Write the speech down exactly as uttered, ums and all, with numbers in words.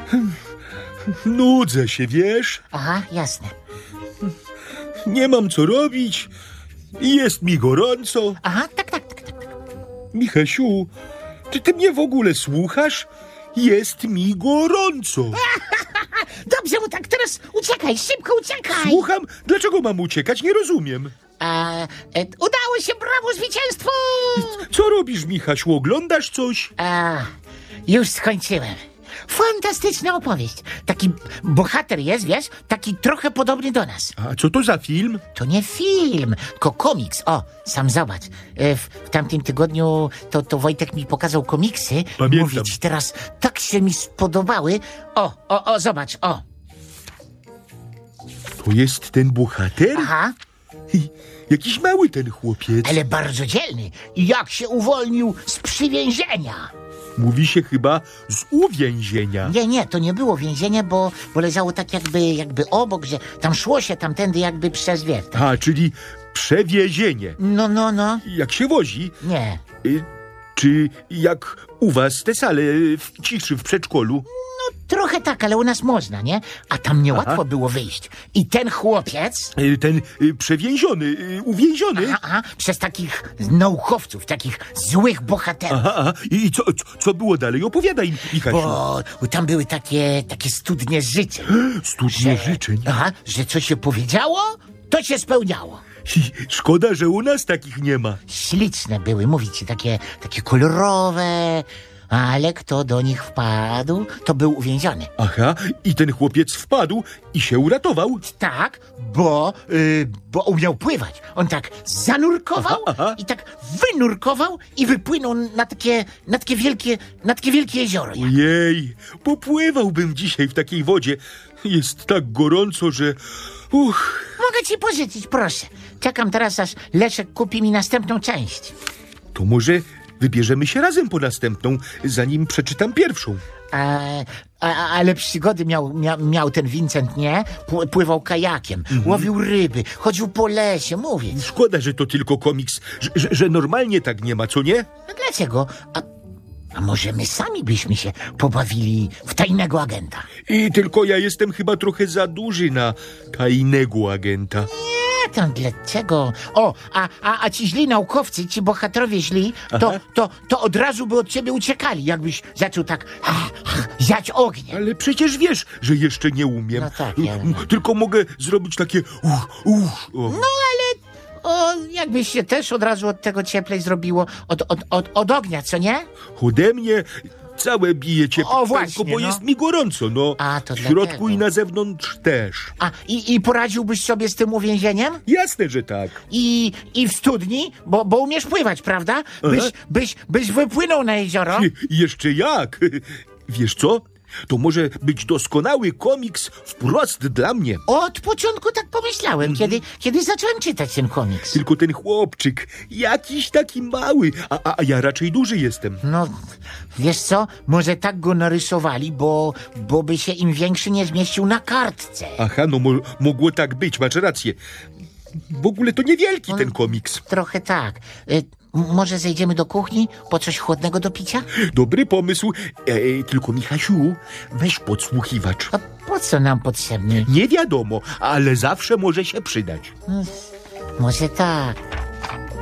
Nudzę się, wiesz? Aha, jasne. Nie mam co robić i jest mi gorąco. Aha, tak, tak, tak, tak. Michasiu, czy ty mnie w ogóle słuchasz? Jest mi gorąco. Dobrze, no tak, teraz uciekaj, szybko uciekaj. Słucham? Dlaczego mam uciekać? Nie rozumiem. A, e, udało się, brawo, zwycięstwo! Co robisz, Michasiu? Oglądasz coś? A, już skończyłem. Fantastyczna opowieść. Taki bohater jest, wiesz, taki trochę podobny do nas. A co to za film? To nie film, tylko komiks. O, sam zobacz. E, W, w tamtym tygodniu to, to Wojtek mi pokazał komiksy. Pamiętam. Mówię ci teraz, tak się mi spodobały. O, o, o, zobacz, o. To jest ten bohater? Aha, Jakiś mały ten chłopiec. ale bardzo dzielny. I jak się uwolnił z przywięzienia. Mówi się chyba z uwięzienia. Nie, nie, to nie było więzienie, bo, bo leżało tak jakby, jakby obok, że tam szło się tamtędy jakby przez wiek. A, czyli przewiezienie. No, no, no. Jak się wozi? Nie. Y, Czy jak u was te sale w ciszy w przedszkolu? Trochę tak, ale u nas można, nie? A tam niełatwo Aha. było wyjść. I ten chłopiec... Y, Ten y, przewięziony, y, uwięziony? Aha, aha, przez takich naukowców, takich złych bohaterów. Aha, aha. I co, co, co było dalej? Opowiadaj, Michasiu. Bo bo tam były takie, takie studnie życzeń. Studnie życzeń. Aha, że co się powiedziało, to się spełniało. Szkoda, że u nas takich nie ma. Śliczne były, mówię ci, takie, takie kolorowe, ale kto do nich wpadł, to był uwięziony. Aha, i ten chłopiec wpadł i się uratował. Tak, bo, y, bo umiał pływać. On tak zanurkował Aha, aha. i tak wynurkował i wypłynął na takie, na takie wielkie, na takie wielkie jezioro. Ojej, popływałbym dzisiaj w takiej wodzie. Jest tak gorąco, że... Uch, Mogę ci pożyczyć, proszę. Czekam teraz, aż Leszek kupi mi następną część. to może wybierzemy się razem po następną, zanim przeczytam pierwszą. A, a, ale przygody miał, miał, miał ten Vincent, nie? Pł- Pływał kajakiem, łowił ryby, chodził po lesie, mówię. Szkoda, że to tylko komiks, że, że, że normalnie tak nie ma, co nie? A dlaczego? A, a może my sami byśmy się pobawili w tajnego agenta? I tylko ja jestem chyba trochę za duży na tajnego agenta. Nie, tam dlaczego? O, a, a, a ci źli naukowcy, ci bohaterowie źli, to, to, to od razu by od ciebie uciekali, jakbyś zaczął tak ziać ognie. Ale przecież wiesz, że jeszcze nie umiem. No tak, ja- M- Tylko mogę zrobić takie uch, uch. O. No ale o, jakbyś się też od razu od tego cieplej zrobiło, od, od, od, od ognia, co nie? Ode mnie całe bije ciepło, O, właśnie, bo no. jest mi gorąco, no. A, to w środku dlatego. i na zewnątrz też. A i, i poradziłbyś sobie z tym uwięzieniem? Jasne, że tak. I, i w studni, bo, bo umiesz pływać, prawda? Byś, Aha. byś, byś wypłynął na jezioro. I jeszcze jak? Wiesz co? To może być doskonały komiks wprost dla mnie. Od początku tak pomyślałem, kiedy, kiedy zacząłem czytać ten komiks. Tylko ten chłopczyk, jakiś taki mały, a, a, a ja raczej duży jestem. No, wiesz co? Może tak go narysowali, bo, bo by się im większy nie zmieścił na kartce. Aha, no mo- mogło tak być, masz rację. W ogóle to niewielki ten komiks. Trochę tak. Y, m- może zejdziemy do kuchni po coś chłodnego do picia? Dobry pomysł. E, tylko Michasiu, weź podsłuchiwacz. A po co nam potrzebny? Nie wiadomo, ale zawsze może się przydać. Może tak.